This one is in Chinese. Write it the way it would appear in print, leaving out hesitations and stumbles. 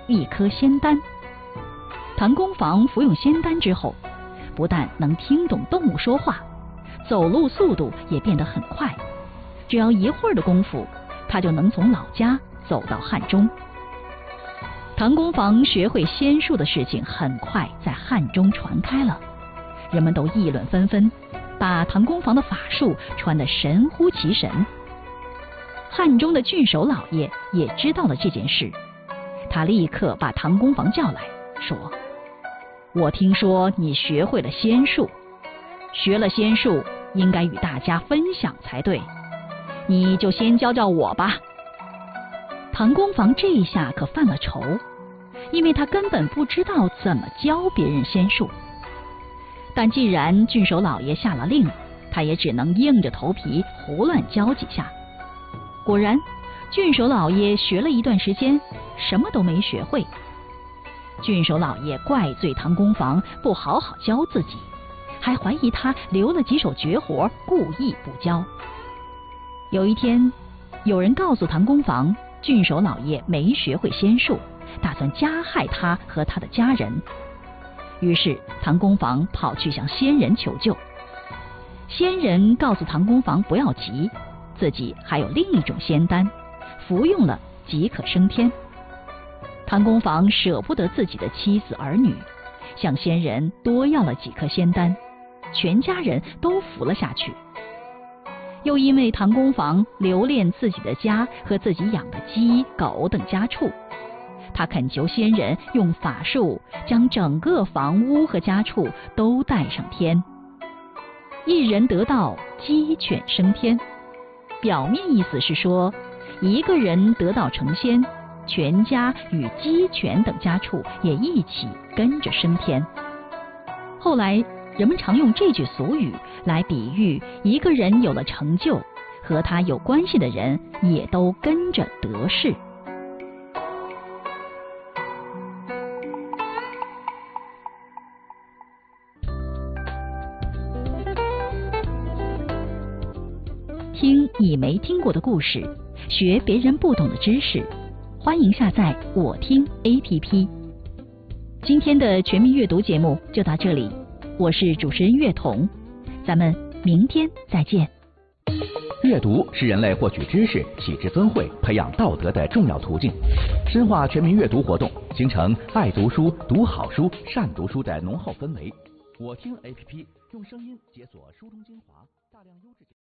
一颗仙丹。唐公房服用仙丹之后，不但能听懂动物说话，走路速度也变得很快，只要一会儿的功夫，他就能从老家走到汉中。唐公房学会仙术的事情很快在汉中传开了，人们都议论纷纷，把唐公房的法术传得神乎其神。汉中的郡守老爷也知道了这件事，他立刻把唐公房叫来，说：我听说你学会了仙术，学了仙术应该与大家分享才对，你就先教教我吧。唐公房这一下可犯了愁，因为他根本不知道怎么教别人仙术。但既然郡守老爷下了令，他也只能硬着头皮胡乱教几下。果然，郡守老爷学了一段时间，什么都没学会。郡守老爷怪罪唐公房不好好教自己，还怀疑他留了几手绝活，故意不教。有一天，有人告诉唐公房，郡守老爷没学会仙术，打算加害他和他的家人。于是唐公房跑去向仙人求救。仙人告诉唐公房不要急，自己还有另一种仙丹，服用了即可升天。唐公房舍不得自己的妻子儿女，向仙人多要了几颗仙丹，全家人都服了下去。又因为唐公房留恋自己的家和自己养的鸡、狗等家畜，他恳求仙人用法术将整个房屋和家畜都带上天。一人得道，鸡犬升天。表面意思是说，一个人得道成仙，全家与鸡犬等家畜也一起跟着升天。后来人们常用这句俗语来比喻一个人有了成就，和他有关系的人也都跟着得势。听你没听过的故事，学别人不懂的知识，欢迎下载我听 APP。 今天的全民阅读节目就到这里，我是主持人月彤，咱们明天再见。 阅读是人类获取知识、启智分慧、培养道德的重要途径。深化全民阅读活动，形成爱读书、读好书、善读书的浓厚氛围。我听 APP 用声音解锁书中精华，大量优质